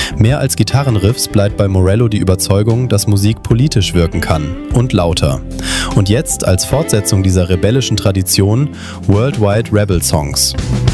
Mehr als Gitarrenriffs bleibt bei Morello die Überzeugung, dass Musik politisch wirken kann und lauter. Und jetzt als Fortsetzung dieser rebellischen Tradition Worldwide Rebel Songs.